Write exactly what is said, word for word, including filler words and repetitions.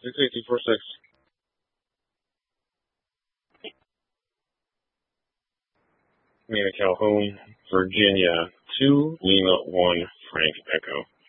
six eight two four six. Community Calhoun, Virginia, two, Lima, one, Frank Echo.